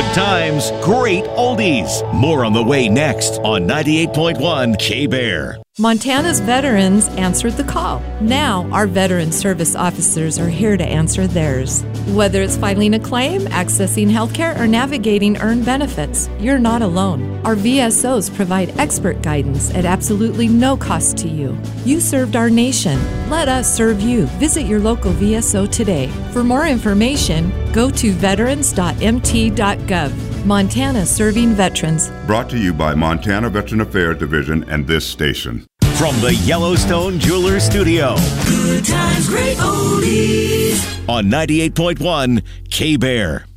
Good times, great oldies. More on the way next on 98.1 K-Bear. Montana's veterans answered the call. Now, our veteran service officers are here to answer theirs. Whether it's filing a claim, accessing healthcare, or navigating earned benefits, you're not alone. Our VSOs provide expert guidance at absolutely no cost to you. You served our nation. Let us serve you. Visit your local VSO today. For more information, go to veterans.mt.gov. Montana Serving Veterans. Brought to you by Montana Veteran Affairs Division and this station. From the Yellowstone Jeweler Studio. Good times, great oldies. On 98.1 K-Bear.